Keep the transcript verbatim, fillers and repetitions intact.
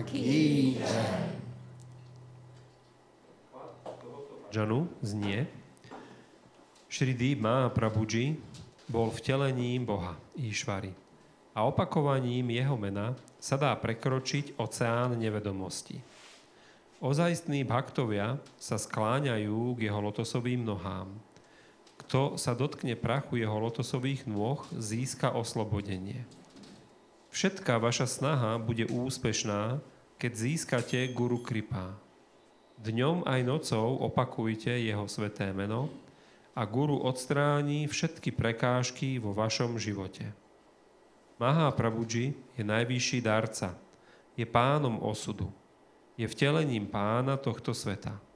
Ký Janu znie: Shri Mahaprabhuji bol vtelením Boha Íšvary a opakovaním jeho mena sa dá prekročiť oceán nevedomosti. Ozajstní bhaktovia sa skláňajú k jeho lotosovým nohám. Kto sa dotkne prachu jeho lotosových nôh, získa oslobodenie. Všetká vaša snaha bude úspešná, keď získate Guru Kripa. Dňom aj nocou opakujte jeho sväté meno a Guru odstráni všetky prekážky vo vašom živote. Mahaprabhuji je najvyšší darca, je pánom osudu, je vtelením pána tohto sveta.